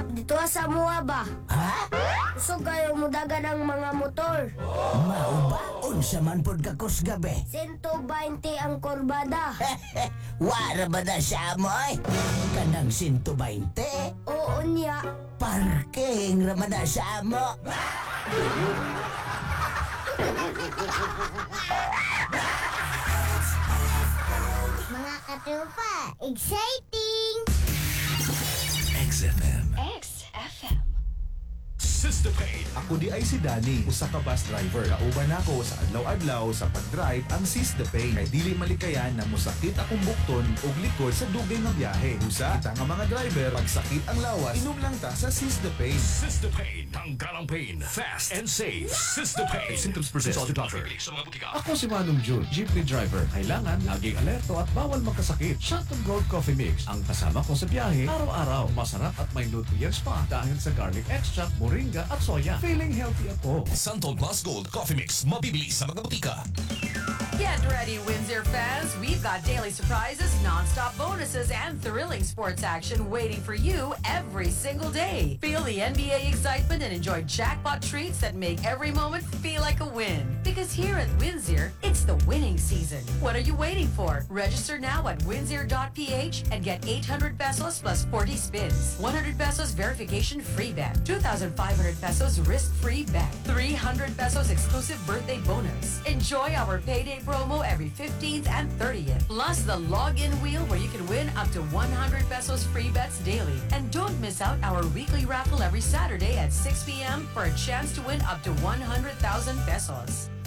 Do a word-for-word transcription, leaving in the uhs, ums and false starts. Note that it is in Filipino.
stop dito sa mua ba? Ha? Gusto kayo mudagan ng mga motor. Mao ba? Unsa man pod ka kusgabe? one twenty ang kurbada. Wara ba na siya mo ay? Kanang one twenty? Oo niya. Parking raman na siya mo. Mga katropa, exciting! X F M. X F M. Sister Pain. Ako di ay si Danny, usa ka bus driver. Kauban ako sa adlaw-adlaw sa pag-drive ang Seize the Pain. Kay dili malikayan na musakit akong bukton ug likod sa dugay nga biyahe. Usa, kita nga mga driver, pag sakit ang lawas, inom lang ta sa Seize the Pain. Sister Pain. Tanggal ang pain. Fast and safe. Sister Pain. Symptoms persist. Consult your doctor. Sa mga butika. Ako si Manong June, jeepney driver. Kailangan laging alerto at bawal magkasakit. Shotton Gold Coffee Mix. Ang kasama ko sa biyahe, araw-araw. Masarap at may nutrients pa dahil sa garlic extract, moringa at soya. Feeling healthy ako. Santol Plus Gold Coffee Mix. Mabibili sa mga butika. Get ready, Windsor fans. We've got daily surprises, non-stop bonuses, and thrilling sports action waiting for you every single day. Feel the N B A excitement and enjoy jackpot treats that make every moment feel like a win. Because here at Windsor, it's the winning season. What are you waiting for? Register now at windsor dot p h and get eight hundred pesos plus forty spins, one hundred pesos verification free bet, two thousand five hundred pesos risk-free bet, three hundred pesos exclusive birthday bonus. Enjoy our payday promo every fifteenth and thirtieth. Plus the login wheel where you can win up to one hundred pesos free bets daily. And don't miss out our weekly raffle every Saturday at six p m for a chance to win up to one hundred thousand pesos.